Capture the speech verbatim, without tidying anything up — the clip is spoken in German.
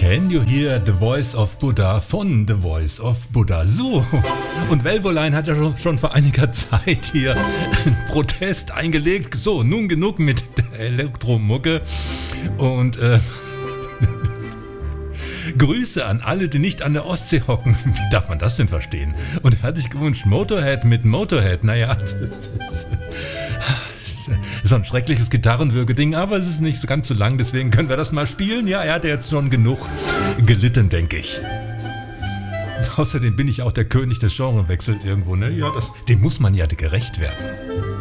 Can you hear the voice of Buddha von The Voice of Buddha? So, und Welvolein hat ja schon, schon vor einiger Zeit hier einen Protest eingelegt. So, nun genug mit der Elektromucke und äh, Grüße an alle, die nicht an der Ostsee hocken. Wie darf man das denn verstehen? Und er hat sich gewünscht, Motorhead mit Motorhead. Naja, das ist, das ist so ein schreckliches Gitarrenwürgeding, aber es ist nicht so ganz so lang, deswegen können wir das mal spielen. Ja, er hat jetzt schon genug gelitten, denke ich. Und außerdem bin ich auch der König des Genrewechsels irgendwo, ne? Ja, das, dem muss man ja gerecht werden.